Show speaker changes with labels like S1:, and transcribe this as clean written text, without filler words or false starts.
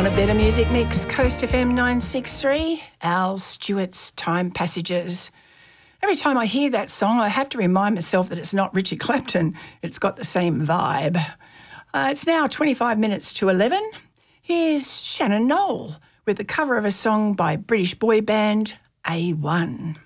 S1: On a Better Music Mix, Coast FM 963, Al Stewart's Time Passages. Every time I hear that song, I have to remind myself that it's not Richard Clapton. It's got the same vibe. It's now 25 minutes to 11. Here's Shannon Noll with the cover of a song by British boy band A1.